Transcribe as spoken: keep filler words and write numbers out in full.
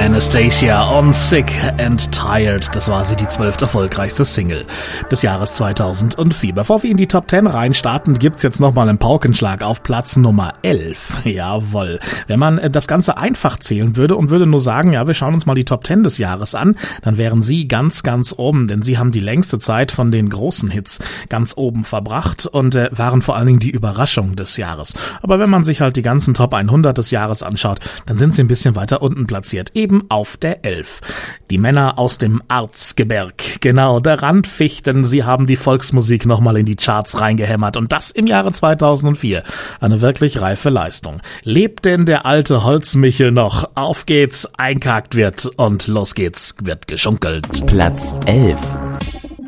Anastacia on Sick and Tired. Das war sie, die zwölft erfolgreichste Single des Jahres zweitausendvier. Bevor wir in die Top Ten reinstarten, gibt's jetzt nochmal einen Paukenschlag auf Platz Nummer elf. Jawohl. Wenn man das Ganze einfach zählen würde und würde nur sagen, ja, wir schauen uns mal die Top Ten des Jahres an, dann wären sie ganz, ganz oben, denn sie haben die längste Zeit von den großen Hits ganz oben verbracht und äh, waren vor allen Dingen die Überraschung des Jahres. Aber wenn man sich halt die ganzen Top hundert des Jahres anschaut, dann sind sie ein bisschen weiter unten platziert, eben auf der elf. Die Männer aus dem Erzgebirg, genau, der Randfichten, sie haben die Volksmusik nochmal in die Charts reingehämmert und das im Jahre zweitausendvier. Eine wirklich reife Leistung. Lebt denn der alte Holzmichel noch? Auf geht's, einkackt wird und los geht's, wird geschunkelt. Platz elf.